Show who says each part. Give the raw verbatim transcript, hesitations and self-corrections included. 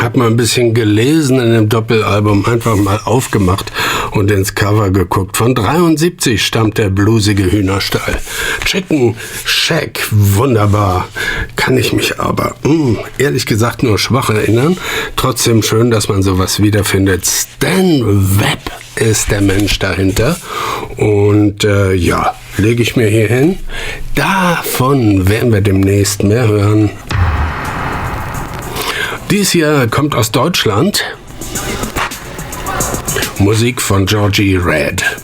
Speaker 1: Hab mal ein bisschen gelesen in dem Doppelalbum, einfach mal aufgemacht und ins Cover geguckt. Von dreiundsiebzig stammt der bluesige Hühnerstall. Chicken Shack, wunderbar. Kann ich mich aber, mh, ehrlich gesagt, nur schwach erinnern. Trotzdem schön, dass man sowas wiederfindet. Stan Webb ist der Mensch dahinter. Und äh, ja, lege ich mir hier hin. Davon werden wir demnächst mehr hören. Dies hier kommt aus Deutschland. Musik von Georgie Red.